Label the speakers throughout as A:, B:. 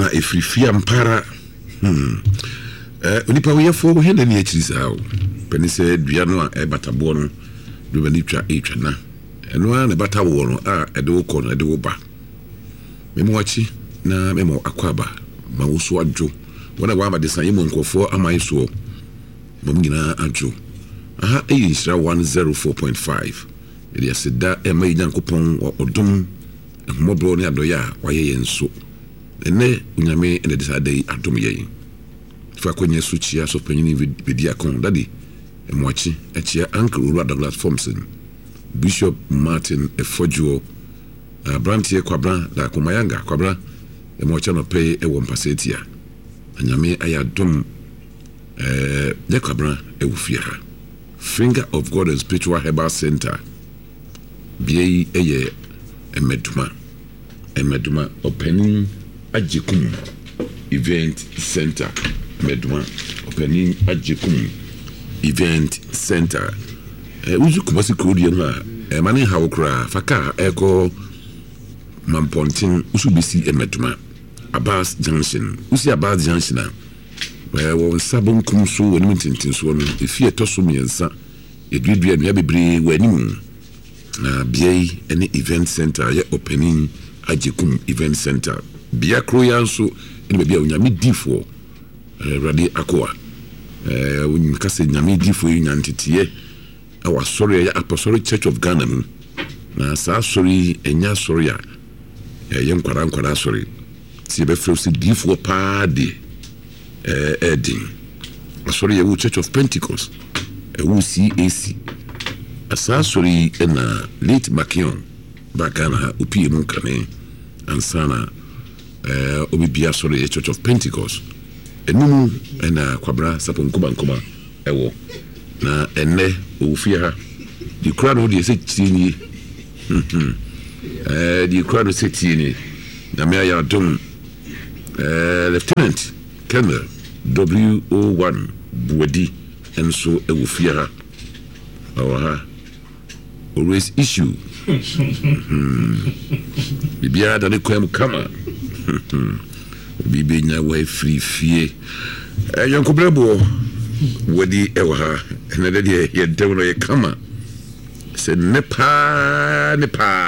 A: na efrifia mpara onipa wo yefo hende ne achirisawo penise dua no a ebatabo no do bani twa etwa na eno a ne batawo no a ede wo kɔ no ede wo ba memo wachi na memo akwaba ma wo so adwo wona wa ma de san yemo nkofo aman so mom nyina adwo aha eyi nshira 104.5 ele aseda e ma nyankopɔn odom ehumobro ne adoya waye yenso ene unyame ene desadei adom yeyin fa konye suchia so panyini vidia kon dadi emwachi echia Uncle Ura Douglas Thompson Bishop Martin Efojuo Brantie Kwabra da Kumayanga Kwabra emwacha no pay ewo mpasetia anyame ayadom ya Kwabra ewufia Finger of God and Spiritual Herbal Center biei eye emeduma opening ajikum event center meduma opening ajikum event center uzu kumasi kodi na mane hawkra faka eko mampontin usu bisi emeduma Abbas Junction usi Abbas Junction wo sabon kumso woni mintintin so no efie toso miensa edwedwe no bebre wani na biei any event center ya opening ajikum event center bia kroya so ene bia onyame difo rade akoa unyikase nyame difo nyantetie awa sorry ya Apostolic Church of Ghana na sa sorry enya sorry ya yenkwara sorry ti be frosi difo paade edin sorry ya Church of Pentecost CAC asa sorry na late Makion bakana upie munkane ansana obibia sorry Church of Pentecost enunu na Kwabra sapon nkoma ewo na enne ofia di krano di setini di krano setini na me ya dom Lieutenant Colonel WO1 Buadi enso ewofia ha always issue bibia da ne kwem kama bibenya wa free fie yankobrebo wadi ewa na de ye dewno ye kama se nepa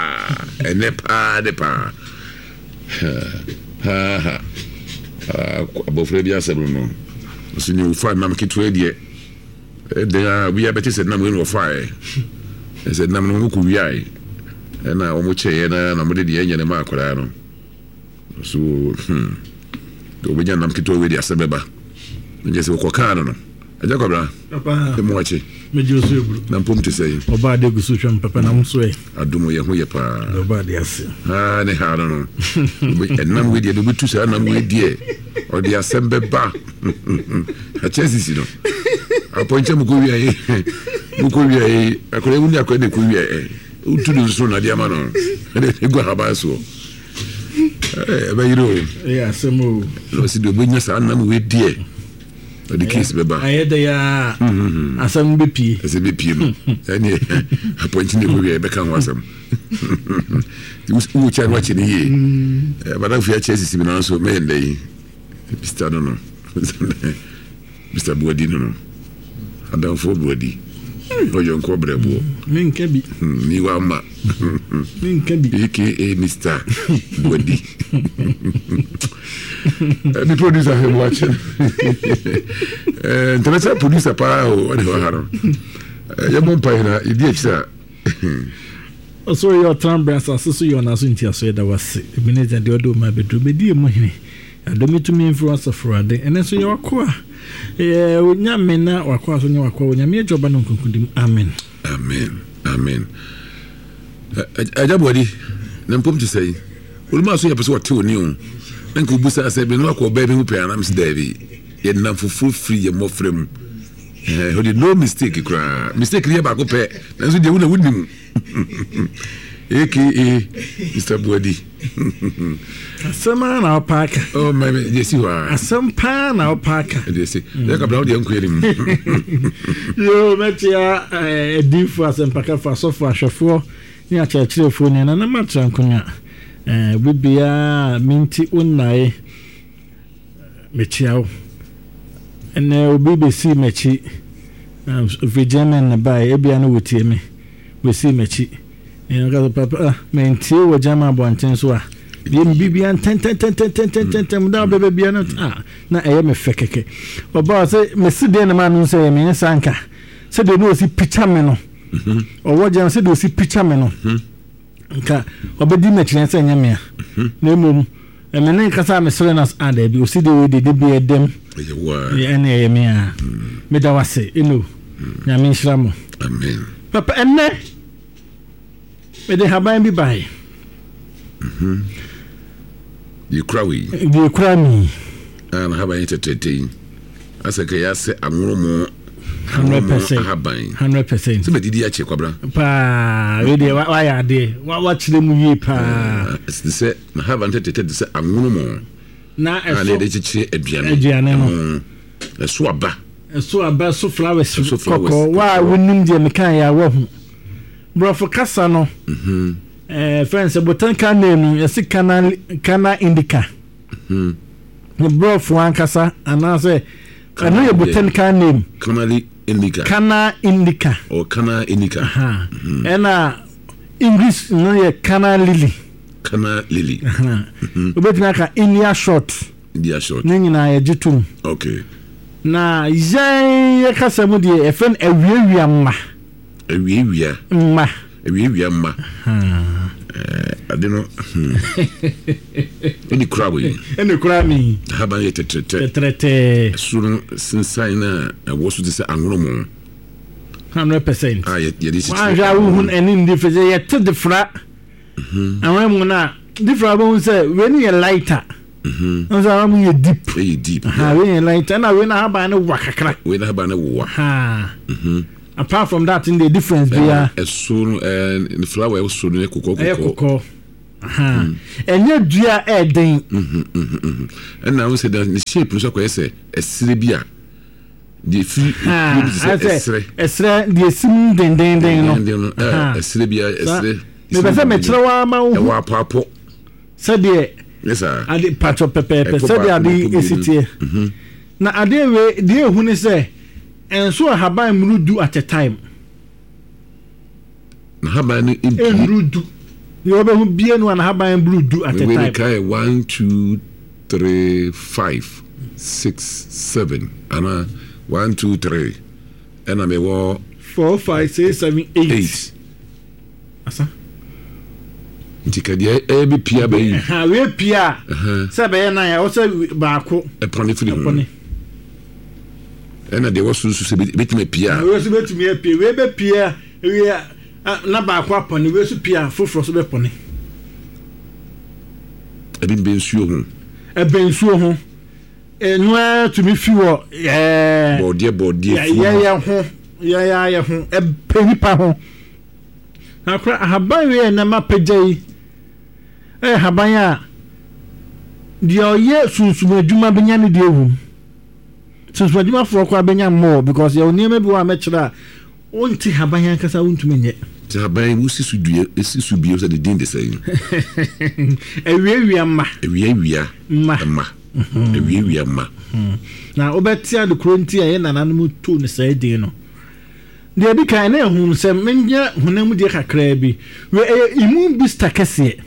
A: ha abofre bia sebro no so ni ufa nam kitwe de we abeti said nam we no fire said nam no ku wiai na o mo cheye na mo de enye ne ma akwara no so do be nam kitwe we de asebeba nje se ko ka no aja Kwabra papa mo wachi me josu ebru na mpom te sei oba de gusu twam papa na mso e adumo ye ho ye pa oba de ase ne ha no enam we de do bitu sa nam we de o de asembeba a chesisi no aponche mukowi ayi akore wuni akore de kowi utudu so na dia ma no ego habaso ba yiro asemo no si do bonya sa nam we de the case beba ayeda ya asam bepi no ani aponchi ne kowi be kan wasam u chan wachi ne ye bana fu ya chesisi bi na so me ndai Mr. no Mr. Buadi no Adam for Buadi oyo nkobrebo minkebi ni wa ma minkebi aka Mr. Buadi the producer have watching international producer pa o de haro ya mon pa na idi ekisa so your trambras aso yo na so ntia so da wase ebeneza de odo ma bedu bedi emu hene adomi to me influence for ade ene so yo akwa onyame na wakwa so nya wakwa onyame ajoba no nkunkundim amen ajabodi na mpom tisai ulma so ya pese wote oni o nku busa se be no akwa ba bi hu pe anam se davi ye na fufu free ye mofrem hodi no mistake kra mistake ye ba ko pe na so de wu na wunim aka Mr. Buadi asama na opaka oh my yes you are asampa na opaka yes ya kabla odi enkweri mu yo metia edifu asampaka fa so fa hwefo ni achachirefo ni na matra nkonya bibia minti unnai
B: mechiao ene obi be si mechi Virginia na bai ebia no wotie me we si mechi ga papa mentie wo jama bonten so a bibia ten da bebe bia no na eye me fekeke oba say me si de na ma no say me sanka say de no si picture me no owo jam say de si picture me no nka obedi na kire say nyame a na emom emene kasa me sore na ada bi o si de we de bi edem ene eye me a me da wase eno nyame nshiramo
A: amen
B: papa enne me de haban bi bai
A: you cry
B: me
A: and haban entertain asaka ya se anwuromo
B: 100%
A: so be didi ache kwabra
B: pa we de wa ya de wa chire mu yi pa
A: se na haban entertain se anwuromo
B: na
A: eso na de chiche aduane
B: no
A: eso aba
B: so flowers koko wa wonim de mekan ya wa hu brofo kasa no friends botanical name yes kana indica the brofo ankasa anase kana ye botanical name kana indica ena English no ye kana lily obetina ka India short nyina ye jitum
A: okay
B: na ye kasa mu de efen awiewia ma
A: adeno any
B: crabby
A: haba ye tetrete suru sinsan na wosu de se anwromo
B: 100%
A: ye dis
B: wa ja hu eni difference ye te de fra anwromo na different bo say when you lighter so am you deep when lighter na when haba na wakakra
A: when haba na wo
B: apart from that in the difference be
A: so the flower was so ne kokoko
B: enye dua eden
A: and now say that the shape so ko say esire bia the free
B: esire the sim den no
A: esire bia esire
B: me be say me kire wa ma wo
A: wa papo
B: say de
A: yes sir
B: ade patcho pepe say de ade esitie na ade we de ehu ne say and so haban mrudu at a time
A: haban
B: mrudu you be hu bie no na haban mrudu at a time
A: we kai 1 2 3 5 6 7 ana 1 2 3 and me wo 4 5 6 7 8
B: asa
A: ntikade e pia ba yi
B: ha we pia se be na ya o se baako
A: e pone firi ena de wasu su betime pia
B: we su betime pia we be pia we na ba kwa poni we su pia foforo so be poni
A: e bensuo ho
B: enwa to me fi wo
A: body
B: ya ho e penipa ho akra haban we na mapagyi haban a de oye sunsun adwuma benya ne de ewu sunsun adwuma for kwa benya more because you name bi wa mechira onti haban yan kasa wontumi nye
A: ti haban wo sisu due esisu bi so de din de say
B: ewia ma na obetia de kronti aye nananum to ne say din no de bi kan na ehun se menja hunam de kakra bi we immune booster kese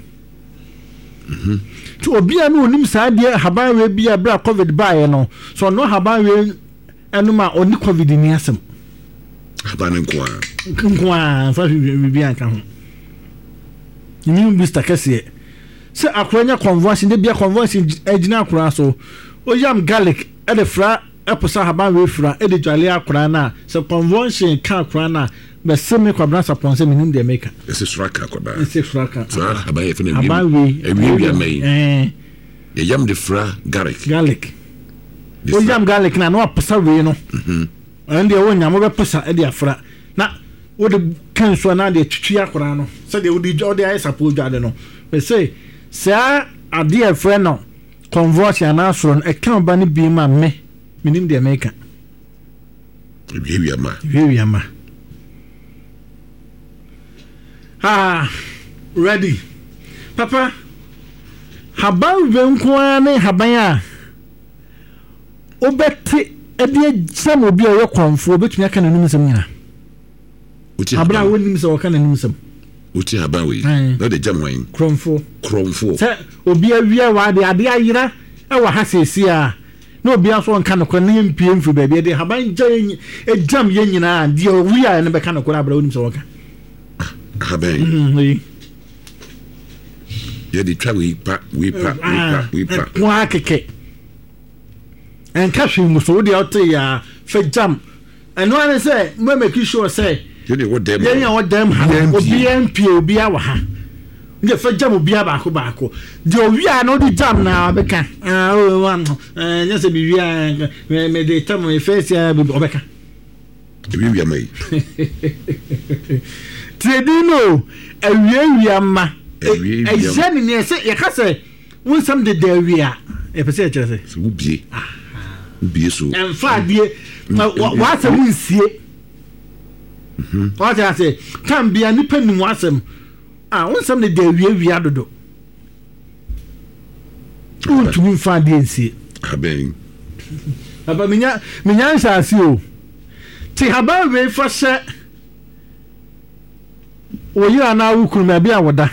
B: to obia no onim saa de haban we bia bra covid bae no so no haban we enuma oni covid ni asem
A: haban
B: nkwa fa bia aka ho immune booster kese se akranya conversion de bia conversion agina akra so oyam garlic e de fra eposa haban we fra e de dwale akra na se conversion ka akra na be semi kwabra saponse minim de maker
A: ese straka koda
B: ese straka
A: haban ye fene
B: we
A: mai yam de fra garlic
B: oyam garlic na no aposa we no ande wo nyamo be posa e de afra na wo de kanso na de twitwi akra no se de wo di jode ai support jade no be say sa ade afra no conversion na so e kan ba ni bi ma me minim de maker we ma ready papa haban venko ne haban a obete ede sam obi a yekonfo obetumi aka nanum sam nyina abra wonim se waka nanum sam
A: uti haban we no de jam wan
B: kromfo
A: se
B: obi awia wa de ade ayira e wa ha sesi a no obi aso nka no kwan ne mpie mfu ba bi de haban jam ye nyina de owi a ne be ka no kwan abra wonim se waka
A: haban ye di twa we pa
B: kwa keke en ka hwe muso de ote ya fe jam eno ane se mo make sure say
A: you dey what them
B: obi MP obi awa ha nge fe jam obi baako de owi a no di jam na beka nya se bi wia me de tam me face ya bi obeka
A: bi wia mai
B: tredino awia ma ejani ne se ye ka se won sam de wia e pese e kire se
A: ubie so
B: en fa die wa se wunsie wa ta se kan bia ni panu wasem won sam de wia dodo tu fa die nsie
A: aben
B: aba minya nsaasi o ti haba we fa se wo yira na wukuru ma bia woda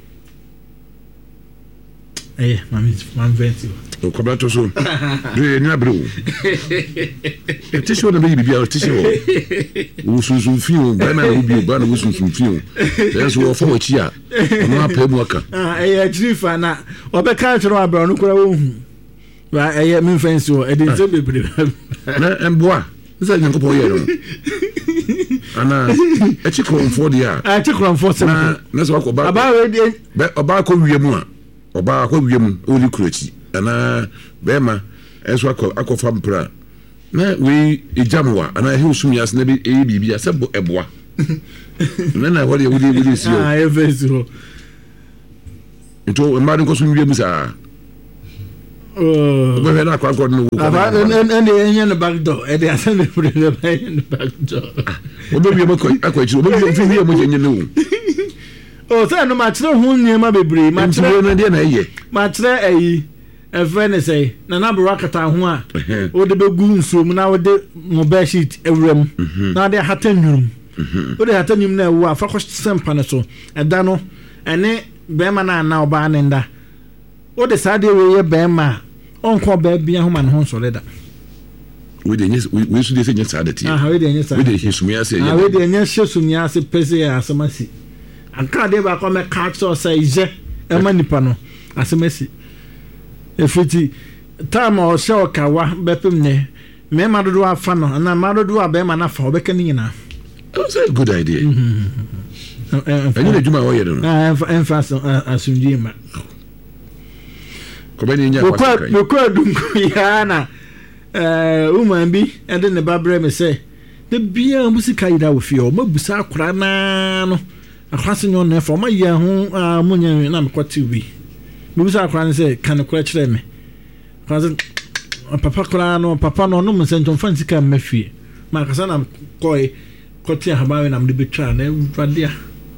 B: mam venti
A: o kobato so de ni abro tisho na be bibia tisho o sunsun fio ba na obi ba na sunsun fio yes wo fo chi a no apɛ mu aka
B: trifa na obeka chiro abro no kora wo hu ba mi fancy o e de se bebre
A: na emboa nsa nyankopo ye no ana e chi kronfo dia
B: chi kronfo se
A: na so ko ba
B: we de
A: oba ko wiem a oba ko wiem oli krochi ana bema eso akofa mpra na we ejamwa ana he usumia se na bi bibia se bo eboa na wori wudi si o
B: efeso
A: nto mmadụ nkoso wiem sa o be na kwa no
B: aba and enye no back door e dey asem the back door
A: o be wiem akwachi o be wiem mo jenye no
B: o say no ma kire hu niema bebre ma kire
A: no de na ye
B: ma kire ayi efene say na na bro akata ho a o de be gu nsom na o de mo bed sheet ewrem na de hatanwum o de hatanwum na wo afa ko sempa ne so eda no ene be ma na oba ne nda o de sade we ye be ma onko be bia ho ma ne ho so leda
A: we de we su de se nyesa de ti
B: we de nyesa
A: we de hisumia se ye
B: we de nyesa sumia se pese ya asamasi anka de ba ko me catch so say je e ma nipa no asamasi efiti time o se o kawa bepem ne me ma dodo afa no na ma dodo a be ma na fa obeka ni nyina.
A: That's a good idea. Ani na juma o ye no
B: emphasis asunji ma
A: ko be ni nya
B: ko dunku ya na woman bi and ne babre me say the bia musika ida wo fi o mabusa akora na no akwase nyo na for ma ye ho munya na me kwati bi mabusa akora ne say kan ko kire me kwase papa kora no papa no no msenton fansika mafie ma kasa na koi kwati habawe na mde betwa na wadia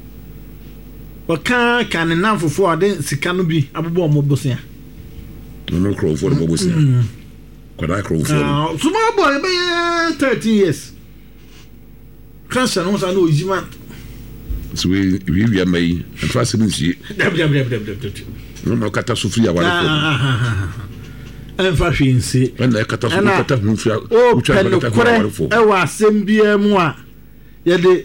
B: waka kan na fofo ade sika no bi abobo mo bosia
A: no crow for the bosia kwada crow for
B: small boy be 13 years kansa no sa no ojima
A: so we mai fast nsi no kata sufri ya wale
B: en fa hwinsi
A: na kata hufri
B: o kata wale fo e wa asembia mu a ye de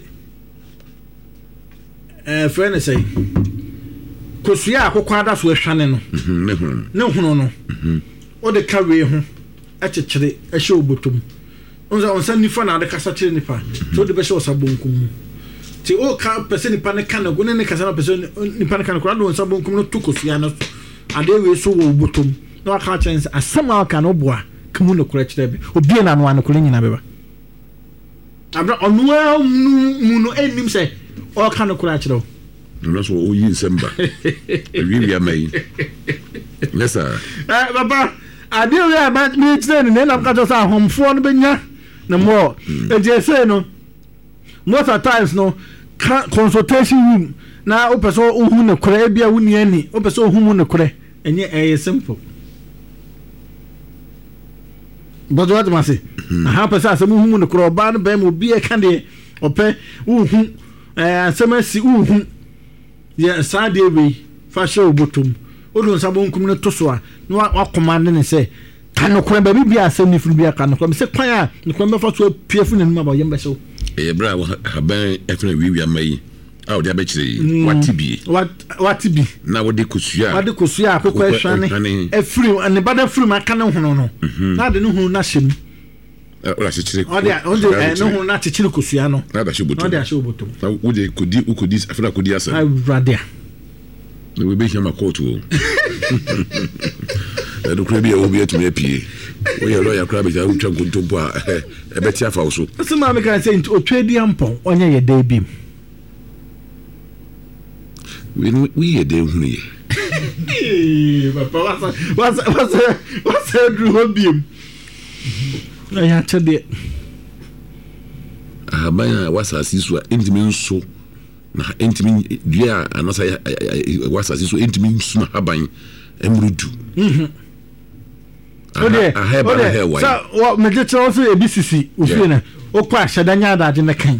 B: friend say kosua akokwa da so ehwane no ne hunu no o de kawe ho achechire ehye obotom onza nifa na de kasa chire nipa so de be hye osabonkum ti o ka pese nipa ne kana go ne kasa na pese nipa ne kana ko ado osabonkum no to kosua no ade we so wo obotom no aka chance asama ka no boa kemu no kura chire be obi na no an ko nyina beba abra onwa mu no enim se o ka no kura chire
A: no so o yin semba we mai lesa
B: baba ade we ama me chire ne na ka sa homfo no benya na mo e je say no most of times no consultation room na o person o hu ne kura bia wuni ani o person o hu mu ne kura enye simple but what must say aha pesa asem hu no kro ba no ba mo bi e ka de ope uhu asem asi uhu ye sa de we fa show botum odun sabo nkum no to so a no wa command ne say kan ko ba bi asem ni furu bi aka no ko me say kwan a no me fa so piafu ne numa ba yem be so
A: bra haban efna wi amai a odi abechire watibi na wodi kosua akokwa hwane efiri ne bada firi maka ne hono no na de no hu na hyem ora chechire odi no hu na chechire kosua no na da hyebuto odi ahyebuto na wodi ukodi afra kodi asa ai radia ne we be hia makoto do kra bia obi etumi apie we ye lawyer kra bia utwa nkontompo a ebeti afa so so ma me kan say otwedi ampon onye ye da bim we ye de hunu ye papa what's Drew hobim na ya chede abanya wasasi so intimi nso na intimi dia anasa wasasi so intimi nso na haban emrudu ode so what me get also abcc ofie na okwa shadanya da ne kan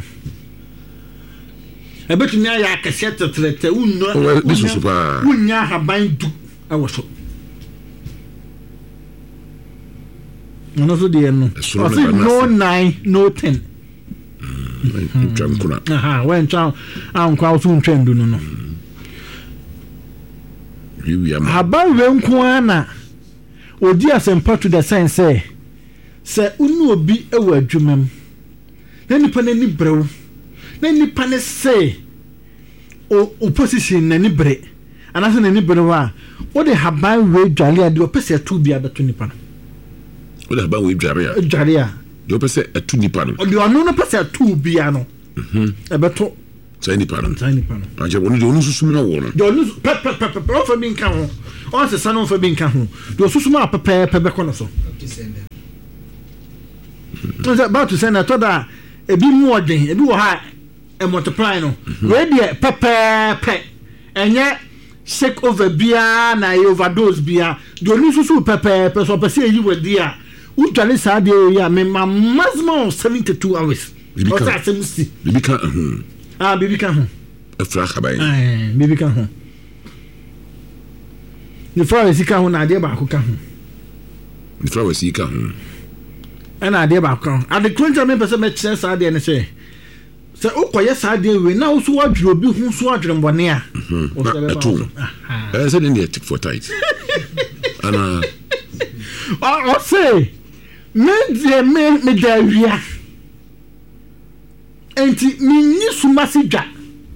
A: ebetumi aya akese tetrete unno bisusu pa unya haban du awoso no so de no no 9 no 10 trankuna aha when chan ankwa osu ntwendu no haban we nko ana odi asempa to the sense say unu obi ewa adwumam na nipa na ni brew na nipa ne say opposition na ni bre anase na ni bre wa o de haban we dwale ade opese atu bia beto nipa no o de haban we dwale a de opese atu nipa no o de ono no pese atu bia no ebeto sai nipa no anje wonu de onu susum na wo no de onu o fa bi nka ho o se sanu fa bi nka ho de susum a pepe be kono so about to send a toda ebi mu odwen ebi wo ha e multiply no we de pepe enye shake over bia na overdose bia do ni susu pepe so pese yi wadi a u dwale sa de ya me maximum 72 hours o sa semsi bibi kan ho afra khabai bibi kan ho ni fra si kan ho na de ba ko kan ho ni fra si kan ho ana de ba kan ade kunja me pese me chese sa de ne se se ukoye sa de we na so wadwuro obi hu so wadwure mbone a o se be ba se dey tick for tight ana o se me da wia enti ni sumasi dwa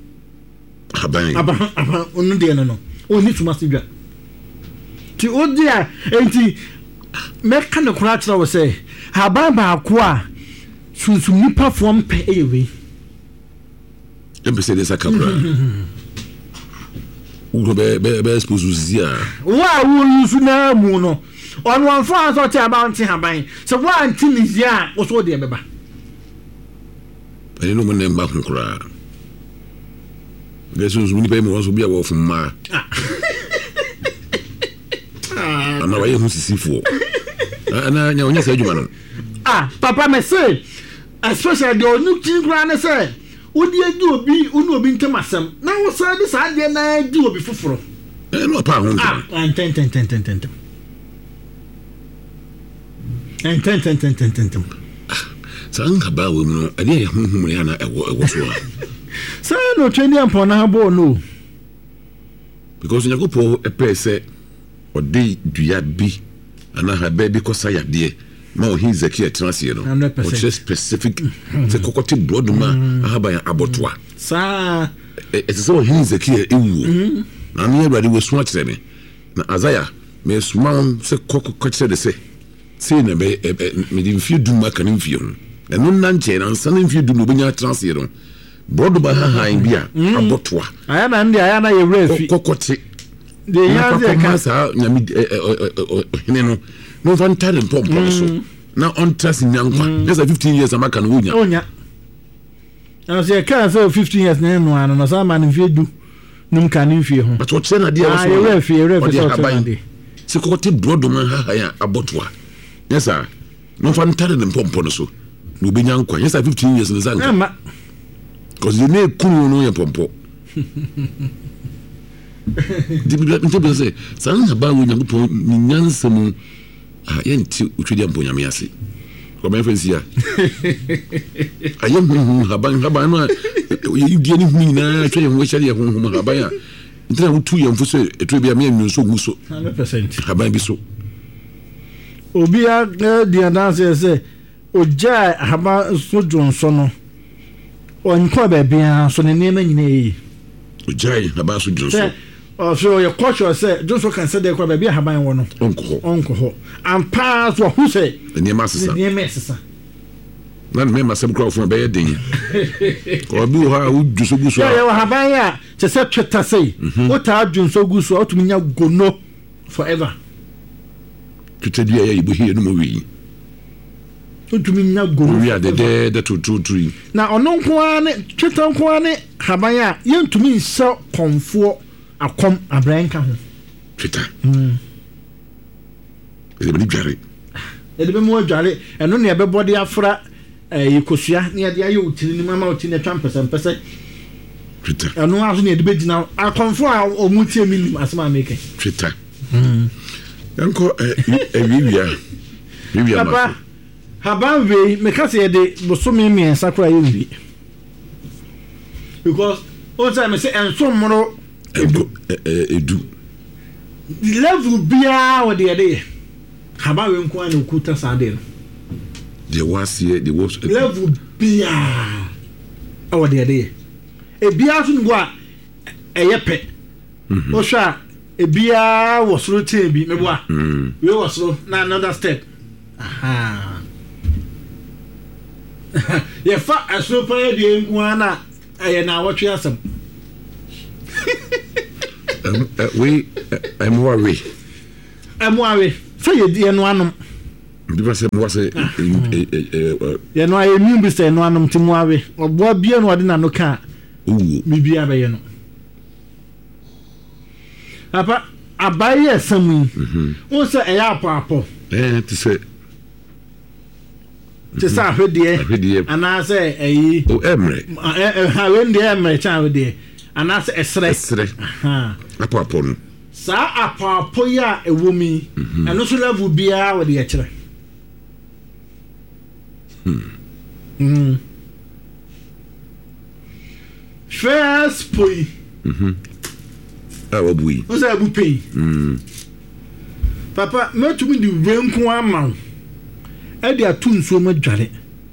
A: aba onu de no oni sumasi dwa ti odia enti me kan no kura tira wo se haban ba ko a sunsun nipa fo mpe eyewe empecé dessa cabra o be exposuzia wa wo yusu na mu no on one for so ti about haban so wa antimizia o so de beba ele no mo nem ba kura Jesus muni pe mo so bia wo fun ma ana wa ye hu sisifo ana nya onya sa adwuma no papa me say especially the onu kura na say odi edi obi unu obi ntemasem na wo sa de sa de na di obi foforo no pa ho ten sa nka ba wo no ade ye honhom ya na ewo so sa no twani ampo na bo no because nyakopo epese odi dua bi ana ha ba bi kosa yade ma o hin zakia transie no o specific se kokoti broduma ahaba ya abotoa sa ese o hin zakia ewu na me everybody we so kire me na azaya me suma se kokko kire de se na be me di mfie duma kan mfie ho eno na nche na nsa na mfie duma obenya transie no broduma ha bia abotoa aya na ndi aya na ye wura fi kokoti de ya ze ka sa nyami hene no fantare pompo so na on trust nyankwa just 15 years amaka no onya na say ka say 15 years na no ano na sa ma no fie du num ka no fie ho but what say na dia was so fie so de se ko ti brodo man ha ya abotoa yes sir no fan tare ne pompo no so no be nyankwa yes 15 years ne zanka
B: ma
A: cause you need kunu no ye pompo di bi say san na ba wo nyankopon ni nyansam yenti utwedi ampo nyame ase ko me fancy ya ayem haban no yidie ni hu nyina twa ye ho hyade ye ho haban ya ntina wo tu ye mfo so eto bia me nso gu so
B: 100%
A: haban bi so
B: obi a di ananse say oja haba so jonso no onko be bia so ne nema nyina yi
A: oja haba so jonso
B: so your culture say jonso kan say dey kwa be haban wo no onko ho ampa so who say
A: nema sesa na me masem crowd for be den ko bi ho a ujuso guso
B: ya haban ya che say tweta say o ta jonso guso o tumi nya gono forever
A: tweta dia ya ibo hie no mo wi
B: otumi nya gono
A: wi ade de to
B: na ono nko ane tweta nko ane haban ya yentumi nsa konfo akom abranka ho
A: tweta ele be dware
B: ele be mo dware eno ne be body afra yekosua ne ade aye otiri ni mama otiri ne twampese
A: tweta
B: eno aso ne de be gina akonfo a omutie milim asema make
A: tweta yanko wiwia
B: papa haban we meka se de bosome miensa kra ye because all time say enso moro
A: edu
B: the level bia wo de ade haban we nko an okuta sade no
A: the was here the was
B: level bia wo de ade e bia so ngo a eyepe o sha e bia wo soro tie bi mebo a we wo soro na another step aha ye fa asoro pa ye de nko ana aye na wo twe asem
A: we I'm worried.
B: So you dear no anum.
A: Because I was a
B: you know, I mean, be saying no anum Timuawe or what be no didn't no car. Maybe I be no. Papa, I buy ye some. What's a yappo?
A: To say.
B: Just I heard dear, and I say,
A: Emery.
B: I went the Emery child there. And that's a stress.
A: Apapon.
B: Sa apapoya a woman, and also love will be our the actual. First poi.
A: Our boy.
B: What's that would pay? Papa, not to me the rain one. Eddie are too so much jolly.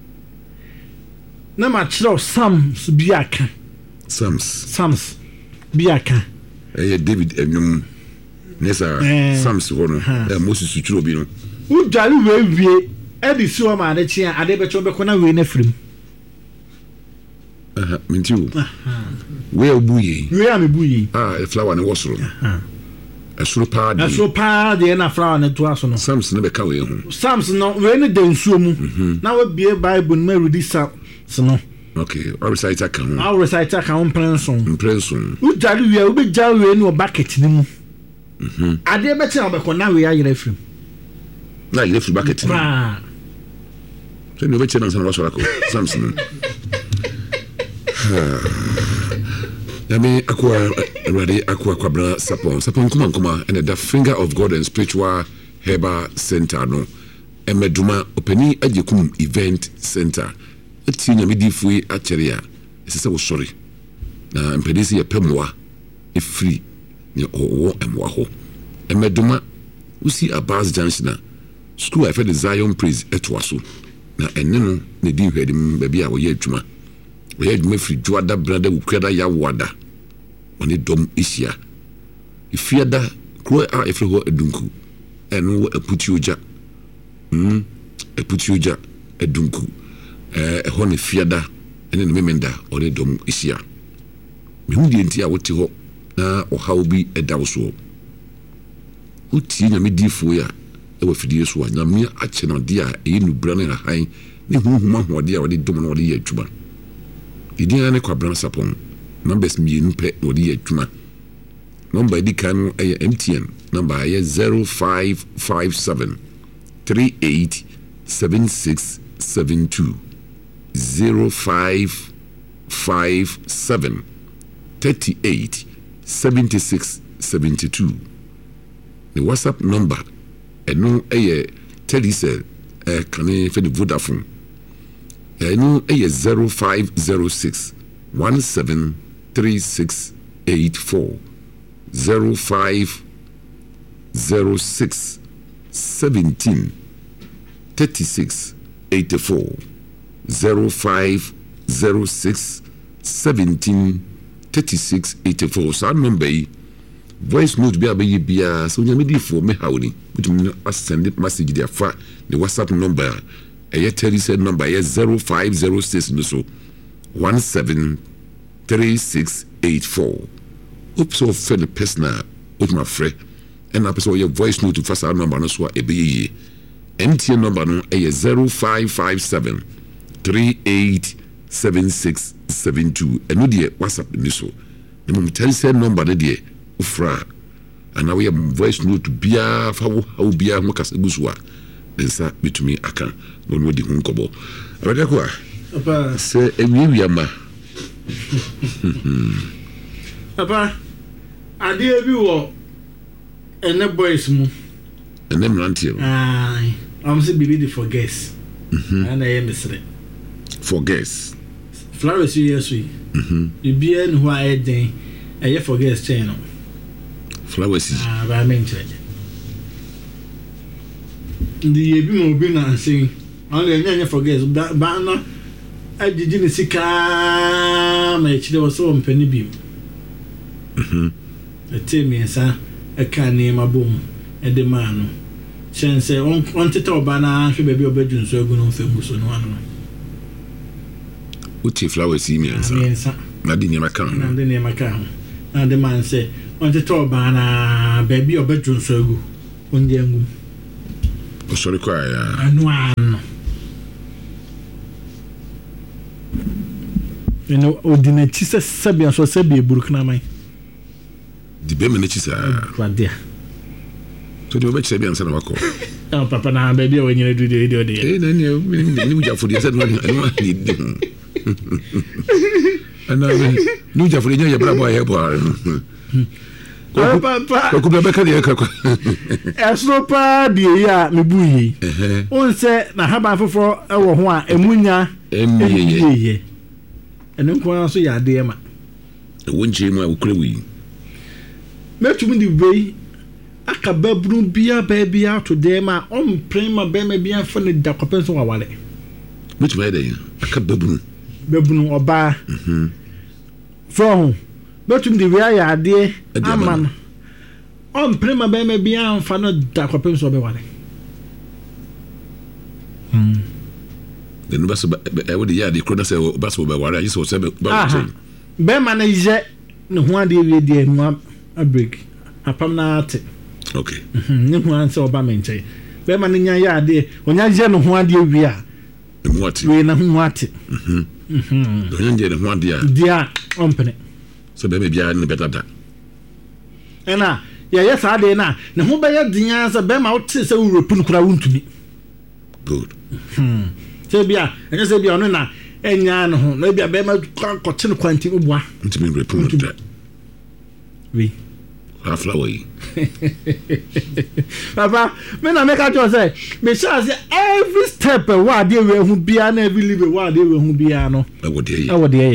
B: No much of some biaka. Sams biaka
A: David enum nessa Sams wono Moses Suchuro bi no
B: u jali we edi si o ma de chia ade be cho be kona we na frim
A: mintiu we obuyi
B: we am buyi
A: e flower ne wosoro asuro pa
B: de na flower ne to aso no
A: Sams ne be ka we ho
B: Sams no we ne de nsuo mu na we bie Bible na read Sams no.
A: Okay, I'll recite a can Prenson.
B: Who jolly we will be jolly in your bucket. I dare better about now we are your friend.
A: Now you left bucket. So no better than Samson. I mean, aqua quabra sapon kuma and the finger of God and spiritual Herbal Center no. Emeduma openi ajekum event center. Eti nya medifui akere a esese wo sori na mpedisi ye pemwa e free ne owo emwa ho emeduma usi Abaz Junction school afa the Zion Praise etwaso na enne no ne di hwedim ba bia wo ye adwuma free juada brada wukwada ya wada oni dom isia ifiada kro a efre ho adunku eno aputioja adunku hone fiada ene memenda ore dom isia me hu die nti a wote ho na ohaw bi edaw so uti nya medifo ya e wa fidie so anya me ache na de a enu bra na han ne huhuma hode a wode dom na wode ye adwuma idin ne kwabran sapon numbers mienu pe wode ye adwuma number di kan MTN number ye 0557 38 7672 0557 38 76 72. The WhatsApp number eno eye Telecel kane for the Vodafone eno eye 0506 173684 0506 17 36 84 0506 17 36 84. So number voice note be abayi bia so nya medi for me hawni bitumi send message there fa the WhatsApp number Telecel number 0506 no so 173684. Oops, so for the personal with my friend and up so your voice note to first number no so e MTN number no 0557 387672 and no the WhatsApp ni so the Telecel number no the ufra and now we have voice note bia fa how bia mo kasa gusua nsa bitumi aka no no di hunkobo abada ko
B: Papa
A: se ewi ama
B: Papa ade bi wo ene boys mu
A: ene mrantie
B: I'm say baby the for guess and I am misre
A: for guess
B: flowers you yes we be en who I den I for guess channel
A: flowers
B: ba menche ndi ebi mo bi na say on the nya for guess ba no ajiji ni sika ma echide wo so mpani bi etemi esa eka ni mabom ede ma no chense on teta oba na hwe baby obadwu nso agu no mfemu so no ano
A: uti flowers yi miensa na di nyema kan
B: na di nyema kan na de man say on teta oba na baby obadwu nso agu onde angum
A: o sori kwa ya
B: anu ano eno odina chise sabia so sabia burkina mai
A: di be mena chisa
B: kwadia
A: so di be chisa bia nsa na wako
B: papa na baby o nyina du de
A: na ni uja fodi asa no ni ana ni uja fodi nya ya brabo ya bo
B: papa
A: ko be ka de ka ko
B: eso pa de ya mebuyi on se na haba foforo ewo ho a emunya emiyeye eno kwa so ya de ma
A: wonje mu a ukure wi
B: metum di wei aka babru bia baby ato de ma on prema be ma bia fa ne da kopenso wa wale
A: metum ya de aka babru
B: oba from metum di wei ya de aman on prema be ma bia fa no da kopenso be wale
A: the no baso e wo de ya de krona se baso be ware ayi so se be
B: be ma na je ne ho ade wie de no a break apam na ate
A: okay
B: ne ho an se oba menche be ma nya ya ade onya je ne ho ade wie a
A: mu ate
B: we na ho ate
A: onya je ne ho ade a
B: dia ompene
A: so be bia ne betata
B: ena ya yes ade na ne ho be ya dinya se be ma wote se wuropun kura wuntumi
A: good
B: sebia enya sebia ono na enya no ho na bia be ma kote no kwanti obua
A: ntimi report that
B: we
A: flower
B: papa me na make sure say me sure say every step wa dey we hu bia na every live wa dey we hu bia no
A: e wo dey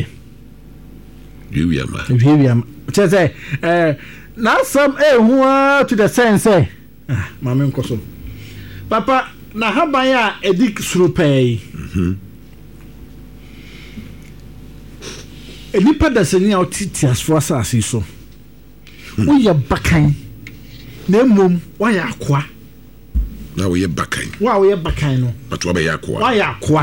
A: we am
B: say now some who to the sense mama nkoso papa na haban ya edik surupai enipa da seni a otiti asfo asase so wo ye bakan na mom wa ya akwa
A: na wo ye bakan
B: no
A: but wo be ya akwa
B: wa ya akwa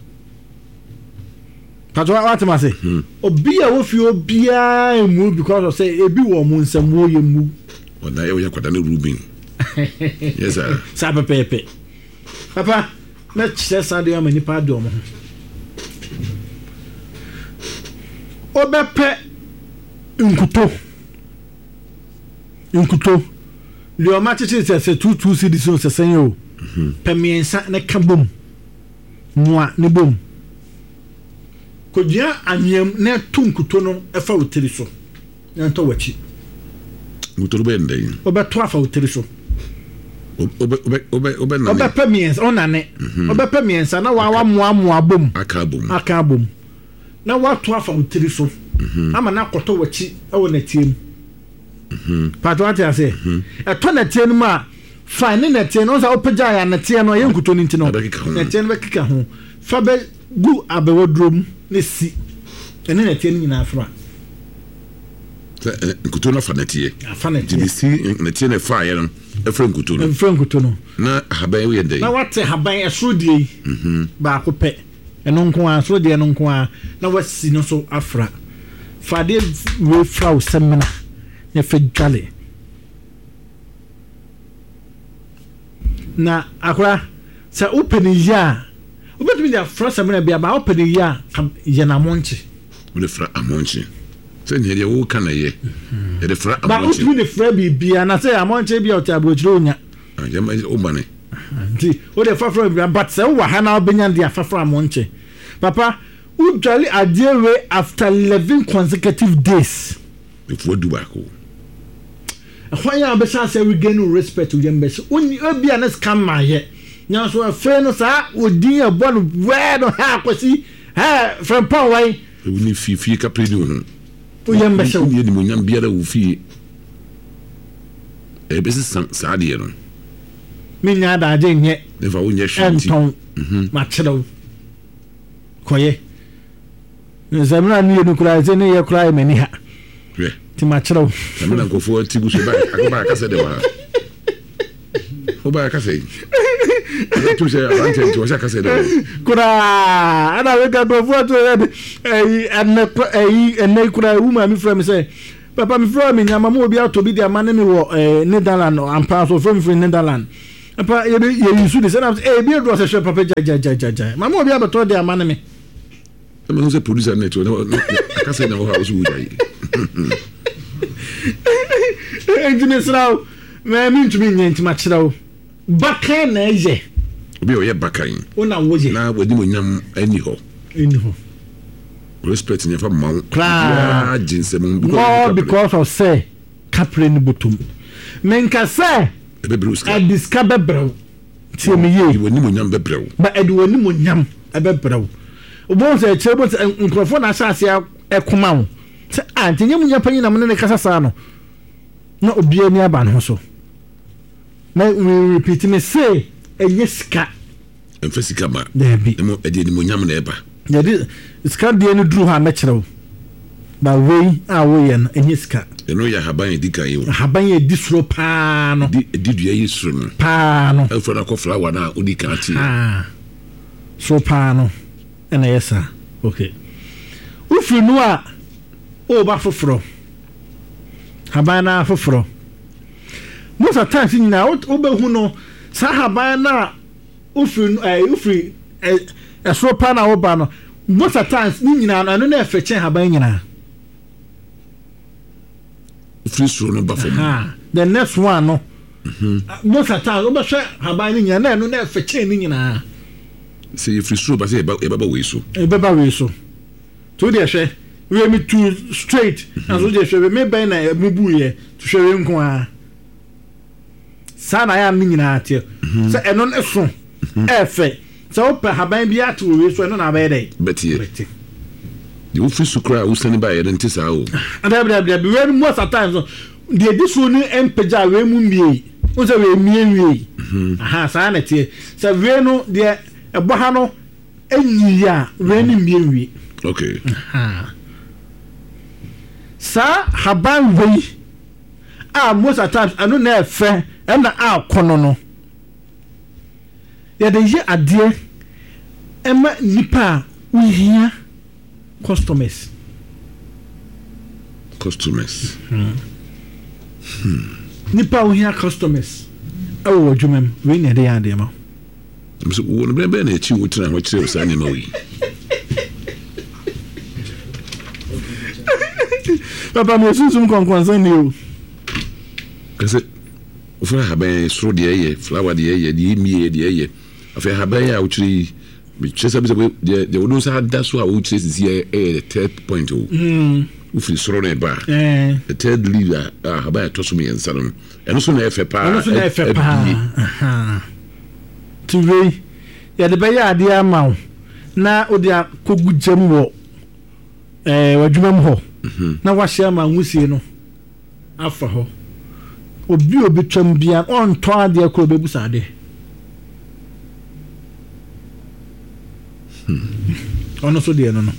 B: patwa what ma say obi a wo fi obi a emu because of say ebi wo mu nsam wo ye mu
A: na ye wo ya kwada na Rubin yes sir
B: sa pepe papa na chese sa de amani pa do mo obepe nkuto le o ma chichi se 22 cedis o se sen yo Pemiensa ne kabum. Mua ne bom. Kodua anyam ne tunkuto no efa wotiri so. Na nto wachi.
A: Mutoro be ndey.
B: Obeto afa wotiri so.
A: Obe na.
B: Obe pemiensa onane. Obe pemiensa na wa mua bom. Aka bom. Na wa to afa wotiri so. Ama na koto wachi ewo na tiem. Pato ati ase. Eto na tiem ma fine na tiem no sa opagya ya na tiem no ye nkuto ni ntino. Na tiem be kika ho. Fa be gu abewodrom ne si. Ene na tiem nyina afra.
A: Nkuto na fanetie.
B: Fanetie.
A: Di si na tiem na fa ye no. Efra nkuto no. Na haban we ndey.
B: Na wate haban esrodie. Ba ko pe. Eno nko a asrodie no nko a na wasi no so afra. Fade we fra semina. Ne fe dwale. Na akora sa open ya. Obetumi dia fra semina bia ba open ya ye na monche.
A: We fra amonche. Se ne dia wo kana ye. E de fra amonche.
B: Ba otumi ne fra bibia na se amonche bia otabrochiro onya.
A: Ya ma o bane.
B: Nti o de fra bibia but se wo ha na obenya dia fra amonche. Papa, udwale adiewe after 11 consecutive days.
A: Before do back.
B: Why ya be say we gain respect to them best. Oni obi an scam ma ye. Nya so afa no sa odin abo no we no ha kwasi. Ha from Paul why?
A: We need fi kapre ni ho.
B: O yam be so.
A: Ni mo nyam biara wo fi. E be sa de no.
B: Me nya da je nye.
A: Never wo nye hwenti.
B: Ma chelo. Koye. Nzamna ni no kura ze ne ye kura mani ha.
A: We.
B: Ti ma chelo.
A: Nzamna ko fo ti guso ba akoba ka se de wa. Oba ka se. Tu se avante tu ka se de.
B: Kura ana we ka do fo to ene kura uma mi fra mi say papa mi fra mi nyama mo obi atobi dia mane mi wo Netherlands ampa so from Netherlands. Papa ye yusu de say na bi do se papa ja mama obi abeto dia mane mi.
A: I'm not a producer network. I can't say no house would I.
B: Engineer now, me mean to me nti machirawo. Baka na eye.
A: Obi o ye baka yin.
B: Ona woje.
A: Na wadi mo nyam ani ho. Respect in your mouth.
B: Because of say Captain Butum. Menka say I discover bro. Tie me ye.
A: You ni mo nyam bebrew.
B: But Edu ni mo nyam ebebrew. Obon say chebo nkrofo na asase ekoma wo. Say antinye mu nyapa nyina mo ne kasa sa no. Na obi ani aba no so. Na we repeat me say enyeska.
A: Enfesika ma.
B: Debi.
A: Emo edi ni mo nyam na eba.
B: Yadi ska de no dru ha na kyerɛw. Ba wei a wo ye no enyeska.
A: Eno ya haban edika yi wo.
B: Haban ye di suro pa no.
A: Di dua yi suro no.
B: Pa no.
A: Efo na ko flower na odika ati.
B: So pa no. Ena yesa. Okay. Ufi no a o ba foforo. Haban na foforo. Most of times nyina o be hu no sa haban na ufi so pa na wo ba no. Most of times ni nyina no na efeche haban nyina.
A: Free suro no ba fom.
B: The next one no. Most of times o be hwe haban ni nyina na no na efeche ni nyina.
A: Say free suro ba say e ba we so.
B: E ba we so. To dey hwe we me too straight and so dey hwe me ben na mubu ye to hwe nko a. Sa na ya ni nyina atie. Say eno na so. Efe. So open haban bi atu we so eno na ba dey.
A: Betie. You free to cry who send by identity o.
B: And we most of times the this one empeja we mu mie. O say we mie. Aha sa na tie. Say we no de ebo ha no enyi ya we ni mie.
A: Okay.
B: Sa haban we most of times anu na efe e na akono no. Ya de ye ade ema nipa we hia customers. Nipa we hia customers. Oh, jumem we ne dey ade ma.
A: So won be na chi wo tira ho kire sa ni ma wi.
B: Papa mo sunsun konkon san ni o.
A: Kase ofra haban soro de ye flower de ye de mie de ye afa haban ya uchiri me chesa bi de wodo sa da so a uchiri sisi the third point o ufiri soro na ba the third leader haban to so me yansa no eno so na efe pa
B: tuwe ya de be ya ade ama na odi akogu jam wo wadwumam ho na wahye ama nwusie no afa ho obi twam bia on to ade ko bebusa ade ono so de no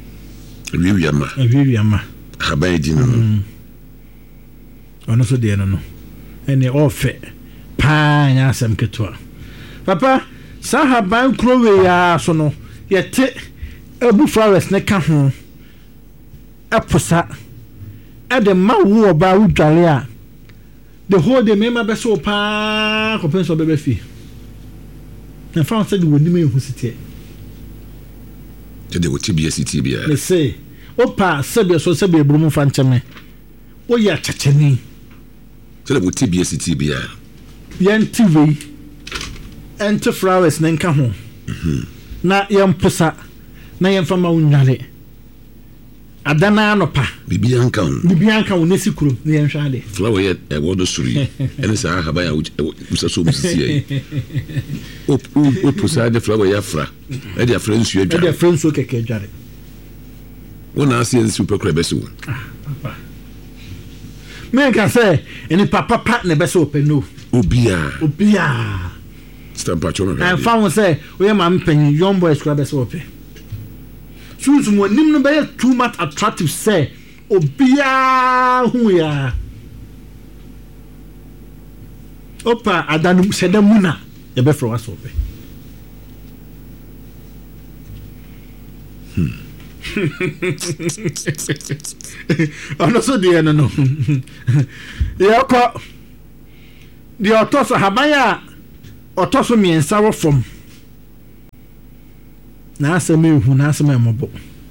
B: wiwiama
A: haban di no
B: ono so de no ene ofe pa nya asem ketwa papa sa haban krowe ya so no yete abu flowers ne ka ho aposa ade ma wo ba wudwale a the whole day mema be so pa ko penso be fi na fa said woni me hu sitie
A: de woti bia sitie bia
B: le say opa sabe so sabe brum fa ncheme wo ya chachani
A: so de woti bia sitie bia
B: yan tv ente flowers ne nka ho na yan posa na yan fa ma wunwale adana anopa
A: bibia nka
B: wo nesi kuro na yan hwa de
A: flower ye e wodo suri ene sa haba ya usa so musisi o posa de flower ya fra e de afra nsu adwa
B: e de friends so keke adware
A: wona asie super crab beso
B: papa men ka say eni papa ne beso openo obia
A: stampa choma
B: and found say we ma mpanyi young boys crab beso ope choose mo nim no be too much attractive say obia hu ya opa adanu sedamuna e be fro waso ope ono so de no ya ko de otoso habaya otoso miensa wo from na aseme hu na aseme mobo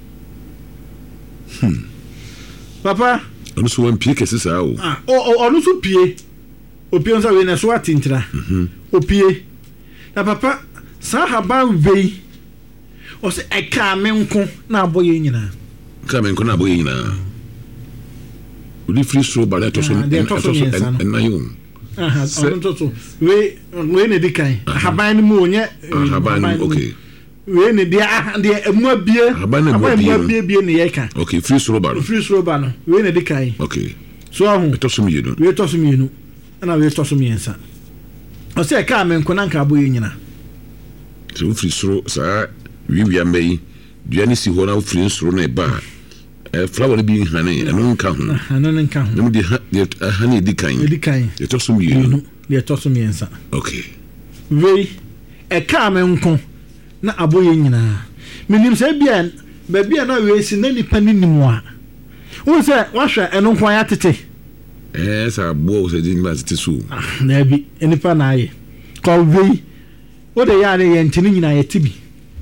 B: papa
A: ono so wan pie kese sa o
B: ono so pie opie nsa we na so atintira opie na papa sa haba wei o se eka menko na aboye nyina
A: ka menko na aboye nyina odi free stroll ba to so na yo
B: ono to so we ne dikai haba ni mu onye
A: haba okay
B: we ne dia emu abie abie ne yeka
A: okay free stroll ba
B: no we ne dikai
A: okay
B: so ahu
A: to so mienu
B: we to so mienu na we to so miensa o se eka menko na nka aboye nyina
A: so free stroll sa wi ambai duane si ho na free stroll na ba flower bi hane eno nka ho no de hane dikan e to so mienu
B: de to so miensa
A: okay
B: we eka menko na aboye nyina minim se bia ba bia na we si na nipa ni nimu a wo se wahwa eno nko ya tete
A: sa bo se din ba tete so
B: na bi nipa na aye ko we o de ya de ye ntini nyina ye tibi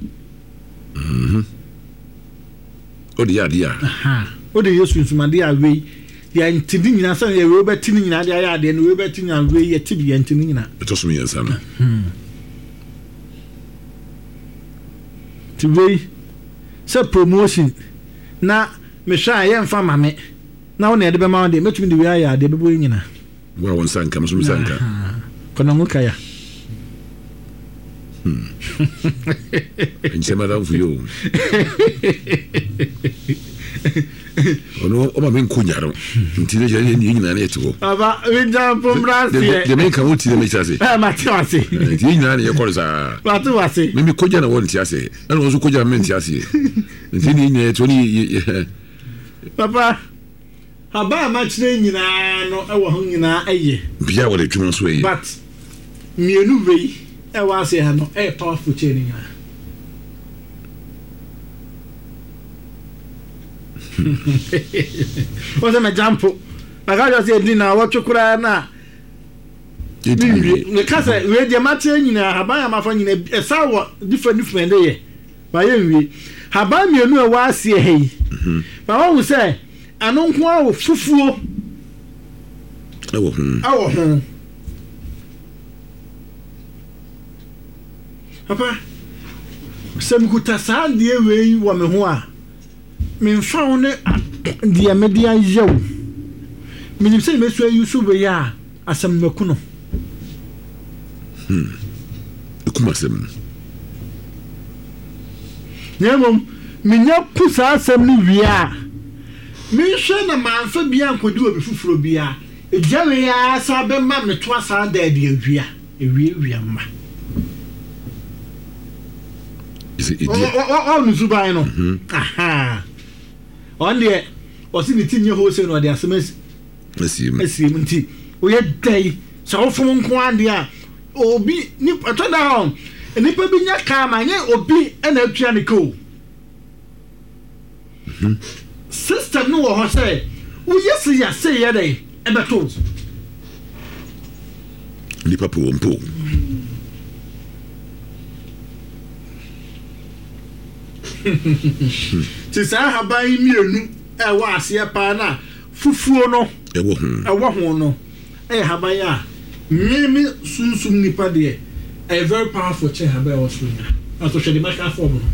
A: o de ya dia
B: o de yesu nsumade a we ya ntini nyina sa ye we betini nyina de ya de no we betini a we ye tibi ye ntini nyina
A: to so mi yansa no
B: tibi se promotion na me hwa ye mfa mame na wo na ye de be ma de metumi de we aya de bebo nyina
A: wa won sanka so sanka
B: kono nguka ya
A: Insema da vuyo. Ono o ma men kunyaro. Ntine je ni nyina na etugo.
B: Aba winja pombrasi.
A: De men ka wuti de me chase.
B: Matiwase.
A: Ti nyina na ye korza.
B: Matiwase.
A: Mimi koja na won tiase. Ana wo koja men tiase. Ntine nyina to ni
B: Papa. Aba ma chire nyina no e wo ho nyina eye.
A: Bia wo de twon so eye.
B: But mienu wei e wa se ha no e powerful chain nyina. What's my jump? I got to dinner, what you could na. The casa, we the matin in a habaya, my friend, in a sour different day. By envy, habam you know, was see hey. But I will say, I don't want fufu. Oh, papa semkuta saa de wei wo me ho a me mfa wo ne de media yew me nim se me so yusu be ya asem meku no
A: kuma sem
B: nyamom me nya ku saa asem ni wia me hwe na manfa bia nkodi obi fufuro bia ejawe ya sa be ma me to asa da de wia ma oh nusubai no aha on de o si bitin ye ho se no de asem asim nti o ye dai so ofo nko ande a obi ni to da hon nipa bi nya ka ma nye obi na atua ne ko system no ho say wo yesi ya say ye dai e beto
A: nipa po
B: ti sa haban mienu e wa ase pa na fufuo no
A: e
B: wo ho no e haban a me sunsum nipa de a very powerful che haban was so na so hwe de maka form no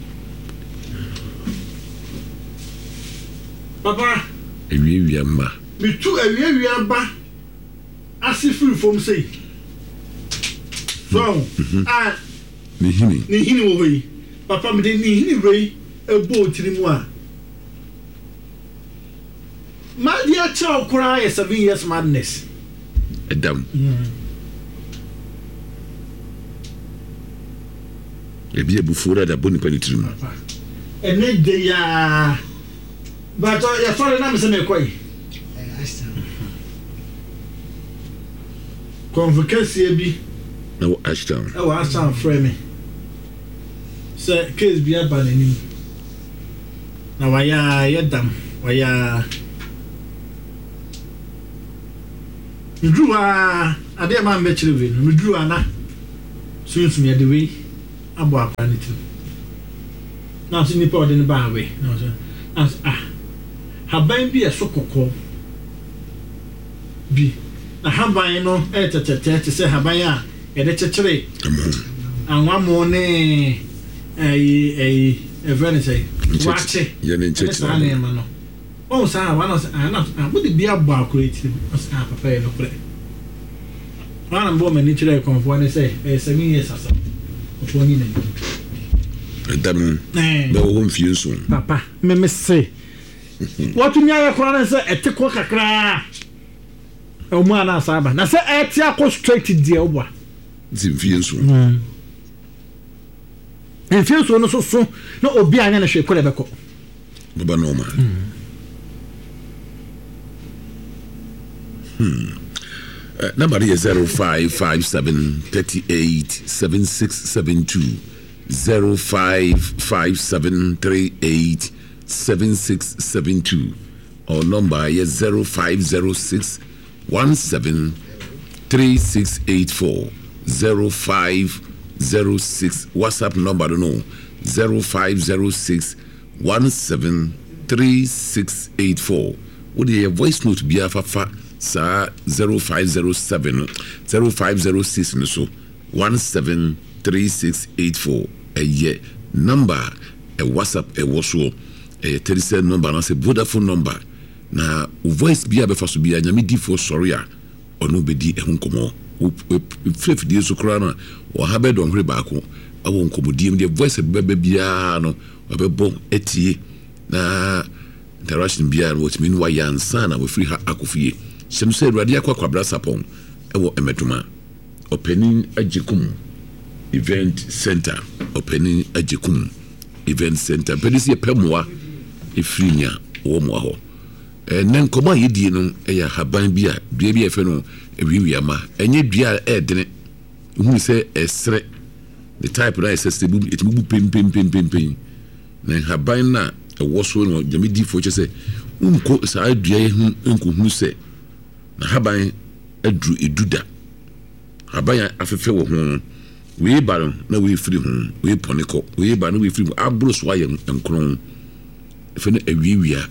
B: papa
A: ewia ma
B: me tu ewia ba ase free from say so
A: ni
B: hini wo yi papa me de ni hini rei ebo tiri mu a ma dia cha okura ye 7 years madness
A: edam ebi ebufura da boni panitrim
B: ene de ya but ya fare na me se me koi convocation bi
A: na Ashtown
B: Ashtown frame se case bi abanani na waya yedam waya Ndruwa ade ma mbechire we ndruwa na sunsun ye de we abo apaniti na so nipa ode ne ba we na so haban bi esokoko bi na haban no etetete se haban a ye de chechire anwa mo ne evenese wache
A: ye ne chechire
B: no oh sa one of na body be abo akureti na papa e no kure wana mbo me ni chire konfo ne say 7 years asa ofo ni na
A: edam be wo mfieso
B: papa me say what nya ya kura say etiko kakra o mu ana saba na say eti akọ straight dia obwa
A: mfieso
B: mfieso no so na obi anya na hwe kure beko
A: baba normal number is 0557387672 0557387672 or number is 0506173684 0506 WhatsApp number no 0506173684 what your voice note be afafa sa 0506 no so 173684 a number a WhatsApp a WhatsApp a telephone number na say Vodafone number na voice be abefa so bia nyame di for sorry a ono bedi ehunkomo flef die so kra na o ha be don hwe baako awo nkomodiem de voice bebe bia no obebo etie na interaction bia what mean why yansa na we free ha akofie sem say radio akwa brasapon ewo emetuma opening ajikum event center opening ajikum event center pedisi pemwa efrinya wo mo ho nen koma yedie no eya haban bia dua bia efe no ewiwiama enye dua edene hu se esre the type na esestibu etibu pem na haban na ewo so no jamidi fo che se unko sa dua ye hu enko hu se na haban adru eduda haban afefe wo hu we baron na we free hu we poniko we ba na we free abro so aye enkron efe no ewiwia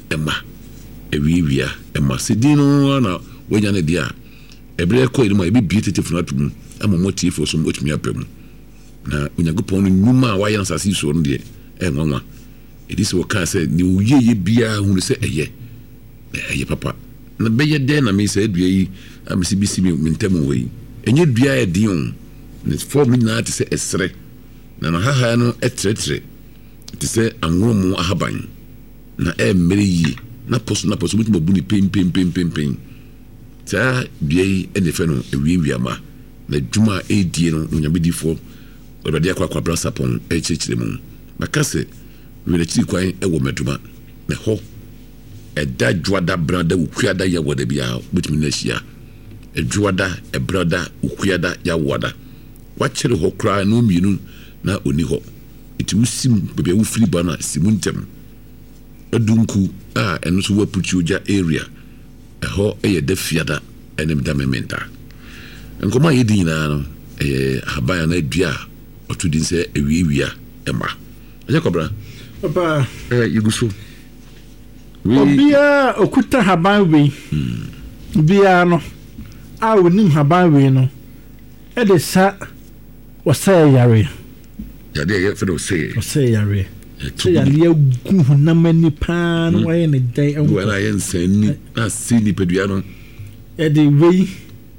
A: ema sedino na wenya ne dia ebre ko ni ma ebi bietete funa tum ama motif so motumi apem na Onyankopɔn no nnwuma a wayɛ asase so no deɛ ɛnwanwa ɛdi sɛ wɔka sɛ ne woyɛyɛ biara hunu sɛ ɛyɛ papa na bɛyɛ dɛn na mesɛ adua yi amesi bisi me ntam wɔ yi ɛnyɛ dua a ɛden o ne fɔm no nyinaa te sɛ ɛserɛ na nahaha no ɛtrɛtrɛ te sɛ anworomo ahaban na ɛmmerɛ yie na pɔso wobɛtumi abu ne pempempempempem saa dua yi ɛne fɛ no awiawiama na dwuma a ɛdie no onyamedifoɔ ɔdade akɔakɔabra sapɔn ɛkyerɛkyerɛ mu baka sɛ werɛkyiri kwan ɛwɔ Meduma na hɔ ɛda dwoada brada wokuada yɛwɔda biara wobɛtumi no ahyia ɛdwoada ɛbrada wokuada yɛwɔda wakyere hɔ koraa na mmienu na ɔni hɔ ɛti wosim baabi a wofiri ba no a si mu ntɛm adunku a ɛno nso waputuogya area ɛhɔ ɛyɛ da fiada ɛnem da mementa nkɔmɔ a yɛdi nyinaa no ɛyɛ haban a na adua a ɔto din sɛ awiawia ɛma ɛyɛ kɔbra
B: papa
A: yɛgu so
B: obiara okuta haban wei biara no a onim haban wei no ɛde sa wɔsɛ yare
A: yade yɛ fɛ
B: wɔsɛ yare sɛ yare agu honam ani paa no wayɛ ne dɛn
A: ɛwɔ na yɛ nsani na se nipadua no
B: ɛde wei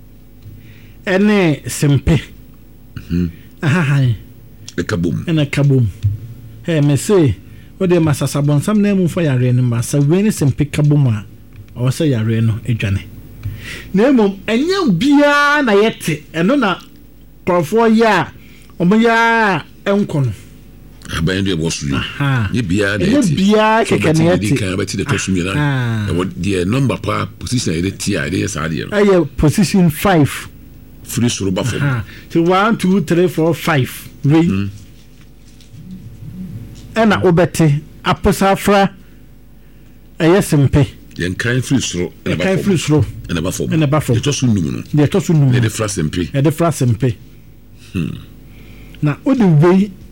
B: ɛne sempe ahahan ɛna kabom me se wode masasabɔnsam na mu fa yare no ma sa wei ne sempe kabom a ɔwɔ sɛ yare no adwane na mmom ɛnyɛ biara na yɛte ɛno na kɔrɔfoɔ yɛ a ɔmoyɛ a ɛnkɔ no
A: aban do ɛwɔ so yi biara
B: kɛkɛ ne yɛte
A: kan bɛte de tɔ so mmiɛna ɛwɔ deɛ number pa position a yɛde tia yɛde yɛ saa deɛ no
B: ɛyɛ position 5
A: firi soro ba fam
B: so 1 2 3 4 5 wei ɛna wobɛte aposafra ɛyɛ sempe
A: yɛnkan firi soro ɛna ba fam yɛtɔ so num no
B: yɛtɔ so num
A: yɛde fra sempe
B: na wode wei